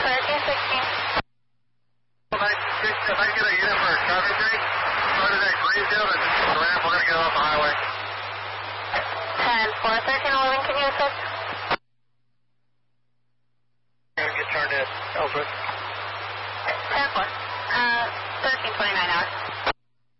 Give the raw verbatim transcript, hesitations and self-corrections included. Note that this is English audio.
thirteen sixteen. If I, if I get a unit for a traffic break, go to that Greenfield and the ramp, we're going to get off the highway. ten four, thirteen eleven, can you assist? And get turned in. Over. ten four. Uh, thirteen twenty-nine hours.